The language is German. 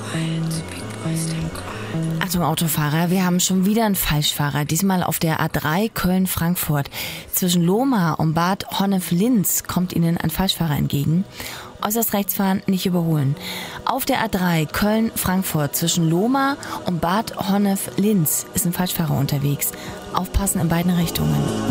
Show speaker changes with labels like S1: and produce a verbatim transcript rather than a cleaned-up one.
S1: Achtung Autofahrer, wir haben schon wieder einen Falschfahrer, diesmal auf der A drei Köln-Frankfurt. Zwischen Lohmar und Bad Honnef-Linz kommt Ihnen ein Falschfahrer entgegen. Äußerst rechts fahren, nicht überholen. Auf der A drei Köln-Frankfurt zwischen Lohmar und Bad Honnef-Linz ist ein Falschfahrer unterwegs. Aufpassen in beiden Richtungen.